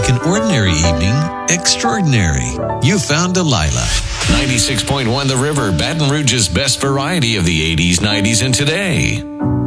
an ordinary evening extraordinary. You found Delilah. 96.1 The River, Baton Rouge's best variety of the 80s, 90s, and today.